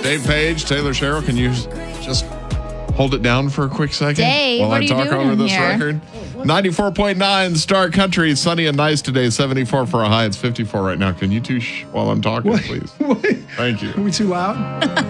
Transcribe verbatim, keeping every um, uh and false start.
Dave Page, Taylor Sherrill, can you just hold it down for a quick second Dave, while what I are you talk doing over this here? record? ninety-four point nine Star Country, sunny and nice today, seventy-four for a high. It's fifty-four right now. Can you two shh while I'm talking, What? please? What? Thank you. Are we too loud?